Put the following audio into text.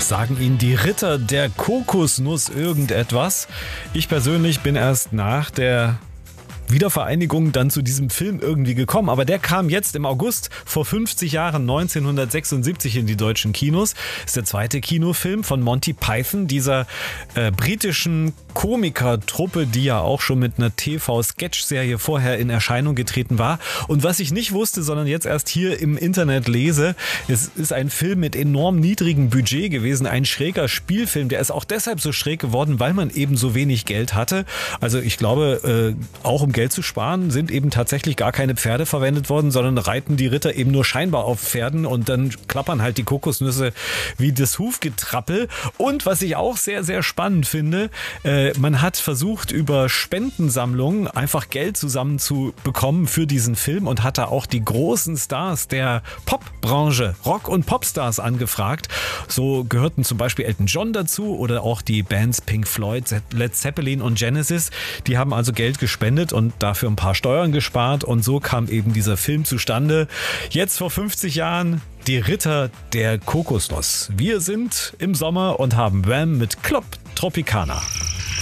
Sagen Ihnen die Ritter der Kokosnuss irgendetwas? Ich persönlich bin erst nach der Wiedervereinigung dann zu diesem Film irgendwie gekommen, aber der kam jetzt im August vor 50 Jahren, 1976 in die deutschen Kinos. Ist der zweite Kinofilm von Monty Python, dieser britischen Komikertruppe, die ja auch schon mit einer TV-Sketch-Serie vorher in Erscheinung getreten war. Und was ich nicht wusste, sondern jetzt erst hier im Internet lese, es ist ein Film mit enorm niedrigem Budget gewesen, ein schräger Spielfilm, der ist auch deshalb so schräg geworden, weil man eben so wenig Geld hatte. Also ich glaube, auch um Geld zu sparen, sind eben tatsächlich gar keine Pferde verwendet worden, sondern reiten die Ritter eben nur scheinbar auf Pferden und dann klappern halt die Kokosnüsse wie das Hufgetrappel. Und was ich auch sehr, sehr spannend finde, man hat versucht, über Spendensammlungen einfach Geld zusammenzubekommen für diesen Film und hat da auch die großen Stars der Popbranche, Rock- und Popstars angefragt. So gehörten zum Beispiel Elton John dazu oder auch die Bands Pink Floyd, Led Zeppelin und Genesis. Die haben also Geld gespendet und dafür ein paar Steuern gespart und so kam eben dieser Film zustande. Jetzt vor 50 Jahren die Ritter der Kokosnuss. Wir sind im Sommer und haben Wham mit Club Tropicana.